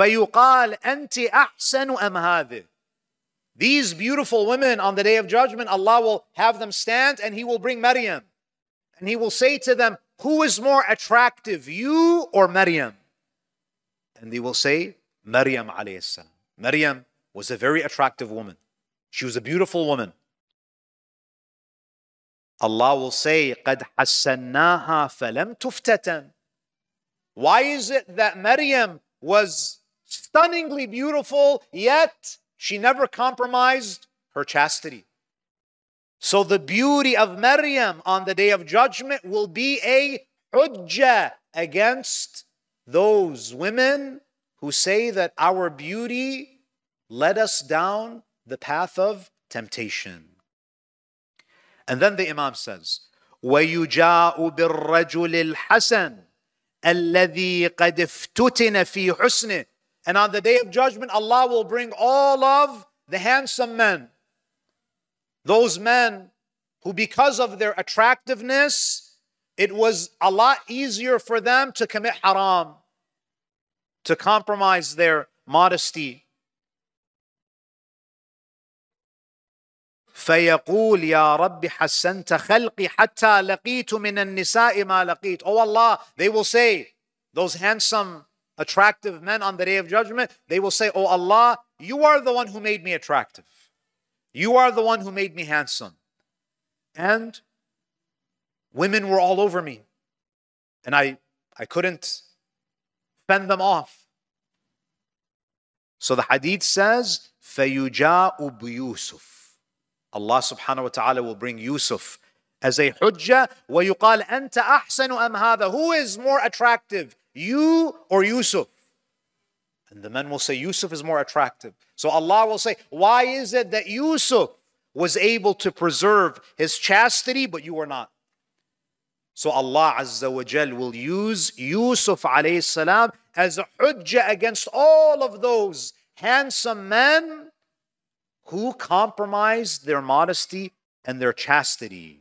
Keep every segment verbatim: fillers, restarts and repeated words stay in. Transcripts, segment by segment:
فَيُقَالْ أَنْتِ أَحْسَنُ أَمْ هَذِهِ. These beautiful women on the Day of Judgment, Allah will have them stand and He will bring Maryam. And He will say to them, who is more attractive, you or Maryam? And they will say, Maryam alayhi salam. Maryam was a very attractive woman. She was a beautiful woman. Allah will say, قَدْ حَسَّنَّاهَا فَلَمْ تُفْتَتَنْ. Why is it that Maryam was stunningly beautiful, yet she never compromised her chastity? So the beauty of Maryam on the Day of Judgment will be a hujjah against those women who say that our beauty led us down the path of temptation. And then the Imam says, وَيُجَاءُ بِالرَّجُلِ الْحَسَنِ الَّذِي قَدْ افْتُتِنَ فِي حُسْنِهِ. And on the Day of Judgment, Allah will bring all of the handsome men. Those men who, because of their attractiveness, it was a lot easier for them to commit haram, to compromise their modesty. فَيَقُولْ يَا رَبِّ حَسَّنْتَ خَلْقِي حَتَّى لَقِيتُ مِنَ النِّسَاءِ مَا لَقِيتُ. Oh Allah, they will say, those handsome, attractive men on the Day of Judgment, they will say, oh Allah, you are the one who made me attractive. You are the one who made me handsome. And women were all over me. And I, I couldn't fend them off. So the hadith says, فَيُجَاءُ بِيُوسُفٍ. Allah subhanahu wa ta'ala will bring Yusuf as a hujjah. وَيُقَالْ أَنْتَ أَحْسَنُ أَمْ هَذَا. Who is more attractive, you or Yusuf? And the men will say, Yusuf is more attractive. So Allah will say, why is it that Yusuf was able to preserve his chastity, but you were not? So Allah Azza wa Jal will use Yusuf alayhi salam as a hujjah against all of those handsome men who compromised their modesty and their chastity.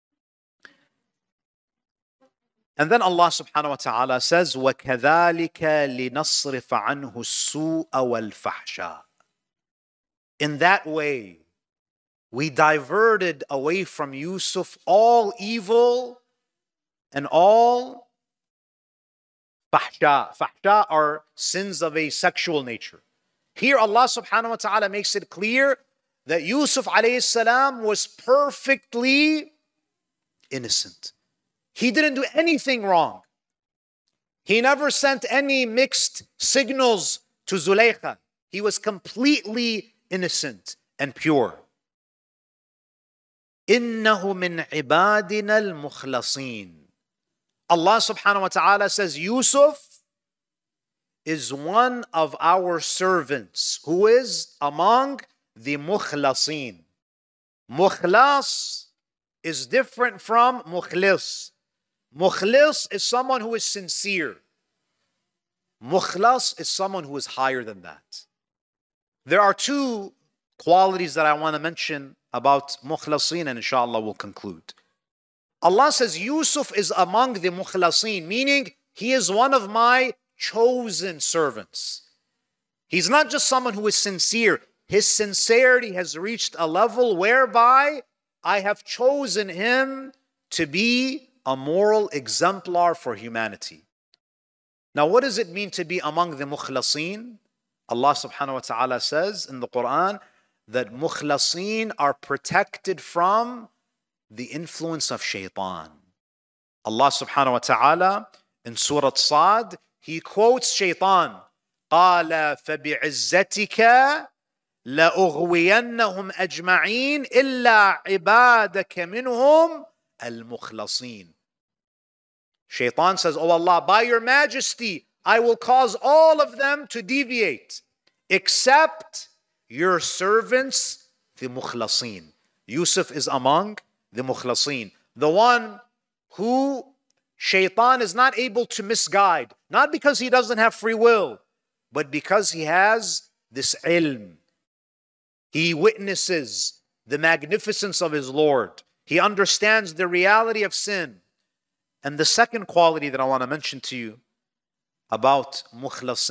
And then Allah subhanahu wa ta'ala says, وَكَذَلِكَ لِنَصْرِفَ عَنْهُ السُّوءَ وَالْفَحْشَاءَ. In that way, we diverted away from Yusuf all evil and all fahsha. Fahsha are sins of a sexual nature. Here Allah subhanahu wa ta'ala makes it clear that Yusuf alayhi salam was perfectly innocent. He didn't do anything wrong. He never sent any mixed signals to Zulaykha. He was completely innocent and pure. إِنَّهُ مِنْ عِبَادِنَا الْمُخْلَصِينَ. Allah subhanahu wa ta'ala says Yusuf is one of our servants who is among the mukhlasin. Mukhlas is different from mukhlis. Mukhlis is someone who is sincere. Mukhlas is someone who is higher than that. There are two qualities that I want to mention about mukhlasin, and inshallah we'll conclude. Allah says Yusuf is among the mukhlasin, meaning he is one of my chosen servants. He's not just someone who is sincere. His sincerity has reached a level whereby I have chosen him to be a moral exemplar for humanity. Now, what does it mean to be among the mukhlasin? Allah subhanahu wa ta'ala says in the Quran that mukhlasin are protected from the influence of shaitan. Allah subhanahu wa ta'ala in Surah Sad, He quotes shaitan. قَالَ فَبِعِزَّتِكَ لَأُغْوِيَنَّهُمْ أَجْمَعِينَ إِلَّا عِبَادَكَ مِنْهُمْ الْمُخْلَصِينَ. Shaitan says, oh Allah, by your majesty, I will cause all of them to deviate, except your servants, the mukhlasin. Yusuf is among the mukhlasin, the one who Shaitan is not able to misguide, not because he doesn't have free will, but because he has this ilm. He witnesses the magnificence of his Lord. He understands the reality of sin. And the second quality that I want to mention to you about mukhlasin